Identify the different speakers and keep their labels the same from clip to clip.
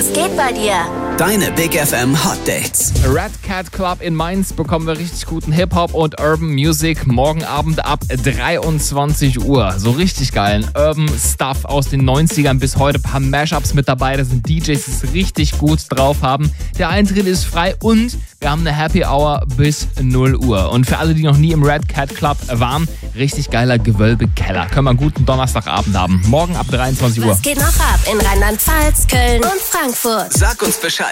Speaker 1: Was geht bei dir?
Speaker 2: Deine Big FM Hot Dates.
Speaker 3: Red Cat Club in Mainz bekommen wir richtig guten Hip-Hop und Urban Music morgen Abend ab 23 Uhr. So richtig geilen Urban Stuff aus den 90ern bis heute. Ein paar Mashups mit dabei. Da sind DJs, die es richtig gut drauf haben. Der Eintritt ist frei und wir haben eine Happy Hour bis 0 Uhr. Und für alle, die noch nie im Red Cat Club waren, richtig geiler Gewölbekeller. Können wir einen guten Donnerstagabend haben. Morgen ab 23 Uhr.
Speaker 1: Was geht noch ab in Rheinland-Pfalz, Köln und Frankfurt?
Speaker 2: Sag uns Bescheid.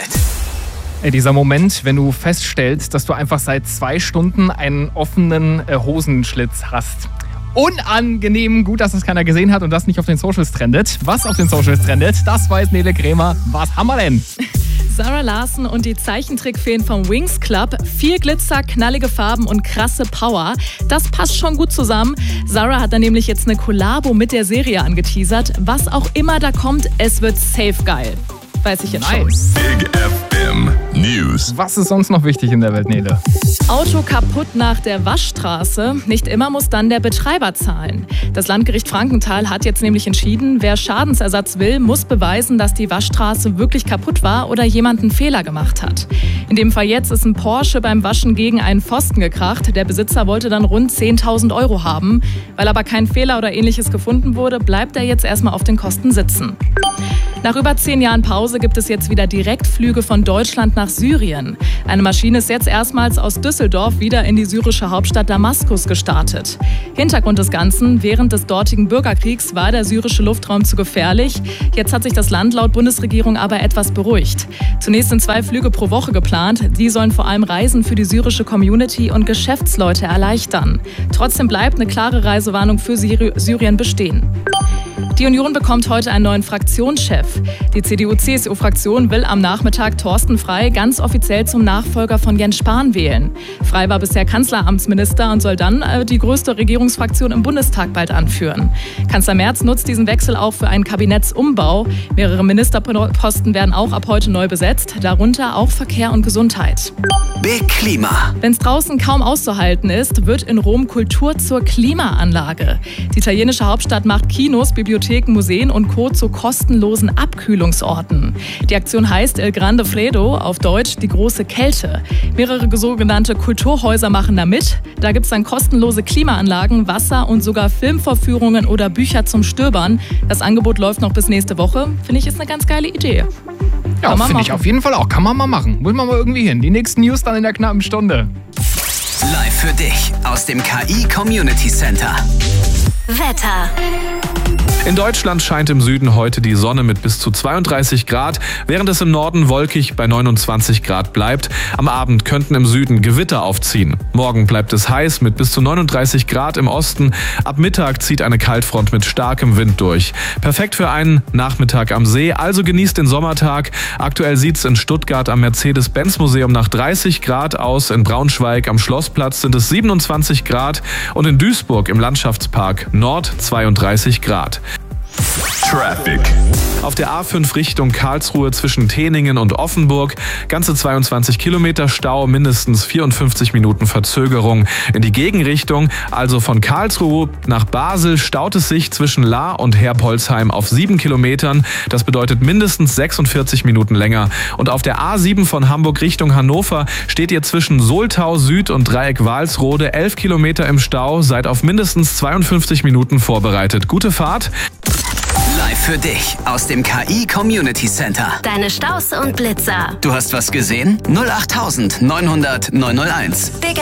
Speaker 3: Dieser Moment, wenn du feststellst, dass du einfach seit 2 Stunden einen offenen Hosenschlitz hast. Unangenehm, gut, dass das keiner gesehen hat und das nicht auf den Socials trendet. Was auf den Socials trendet, das weiß Nele Krämer. Was haben wir denn?
Speaker 4: Zara Larsson und die Zeichentrickfeen vom Winx Club. Viel Glitzer, knallige Farben und krasse Power. Das passt schon gut zusammen. Zara hat dann nämlich jetzt eine Kollabo mit der Serie angeteasert. Was auch immer da kommt, es wird safe geil. Weiß ich jetzt schon.
Speaker 5: Big FM News.
Speaker 3: Was ist sonst noch wichtig in der Welt, Nele?
Speaker 4: Auto kaputt nach der Waschstraße. Nicht immer muss dann der Betreiber zahlen. Das Landgericht Frankenthal hat jetzt nämlich entschieden, wer Schadensersatz will, muss beweisen, dass die Waschstraße wirklich kaputt war oder jemand einen Fehler gemacht hat. In dem Fall jetzt ist ein Porsche beim Waschen gegen einen Pfosten gekracht. Der Besitzer wollte dann rund 10.000 € haben. Weil aber kein Fehler oder ähnliches gefunden wurde, bleibt er jetzt erstmal auf den Kosten sitzen. Nach über 10 Jahren Pause gibt es jetzt wieder Direktflüge von Deutschland nach Syrien. Eine Maschine ist jetzt erstmals aus Düsseldorf wieder in die syrische Hauptstadt Damaskus gestartet. Hintergrund des Ganzen: Während des dortigen Bürgerkriegs war der syrische Luftraum zu gefährlich. Jetzt hat sich das Land laut Bundesregierung aber etwas beruhigt. Zunächst sind 2 Flüge pro Woche geplant. Die sollen vor allem Reisen für die syrische Community und Geschäftsleute erleichtern. Trotzdem bleibt eine klare Reisewarnung für Syrien bestehen. Die Union bekommt heute einen neuen Fraktionschef. Die CDU-CSU-Fraktion will am Nachmittag Thorsten Frey ganz offiziell zum Nachfolger von Jens Spahn wählen. Frey war bisher Kanzleramtsminister und soll dann die größte Regierungsfraktion im Bundestag bald anführen. Kanzler Merz nutzt diesen Wechsel auch für einen Kabinettsumbau. Mehrere Ministerposten werden auch ab heute neu besetzt, darunter auch Verkehr und Gesundheit.
Speaker 2: Big Klima.
Speaker 4: Wenn es draußen kaum auszuhalten ist, wird in Rom Kultur zur Klimaanlage. Die italienische Hauptstadt macht Kinos, Bibliotheken, Museen und Co. zu kostenlosen Abkühlungsorten. Die Aktion heißt Il Grande Freddo, auf Deutsch die große Kälte. Mehrere sogenannte Kulturhäuser machen da mit. Da gibt es dann kostenlose Klimaanlagen, Wasser und sogar Filmvorführungen oder Bücher zum Stöbern. Das Angebot läuft noch bis nächste Woche. Finde ich, ist eine ganz geile Idee.
Speaker 3: Ja, finde ich auf jeden Fall auch. Kann man mal machen. Muss man mal irgendwie hin. Die nächsten News dann in der knappen Stunde.
Speaker 2: Live für dich aus dem KI Community Center.
Speaker 1: Wetter.
Speaker 6: In Deutschland scheint im Süden heute die Sonne mit bis zu 32 Grad, während es im Norden wolkig bei 29 Grad bleibt. Am Abend könnten im Süden Gewitter aufziehen. Morgen bleibt es heiß mit bis zu 39 Grad im Osten. Ab Mittag zieht eine Kaltfront mit starkem Wind durch. Perfekt für einen Nachmittag am See, also genießt den Sommertag. Aktuell sieht es in Stuttgart am Mercedes-Benz-Museum nach 30 Grad aus. In Braunschweig am Schlossplatz sind es 27 Grad und in Duisburg im Landschaftspark Nord 32 Grad.
Speaker 5: Traffic.
Speaker 6: Auf der A5 Richtung Karlsruhe zwischen Teningen und Offenburg ganze 22 Kilometer Stau, mindestens 54 Minuten Verzögerung. In die Gegenrichtung, also von Karlsruhe nach Basel, staut es sich zwischen Lahr und Herbolzheim auf 7 Kilometern. Das bedeutet mindestens 46 Minuten länger. Und auf der A7 von Hamburg Richtung Hannover steht ihr zwischen Soltau Süd und Dreieck Walsrode 11 Kilometer im Stau. Seid auf mindestens 52 Minuten vorbereitet. Gute Fahrt.
Speaker 2: Live für dich aus dem KI Community Center.
Speaker 1: Deine Staus und Blitzer.
Speaker 2: Du hast was gesehen? 08900 901.
Speaker 1: Big